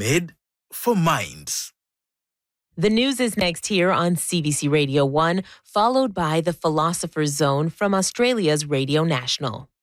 made for minds. The news is next here on CBC Radio 1, followed by the Philosopher's Zone from Australia's Radio National.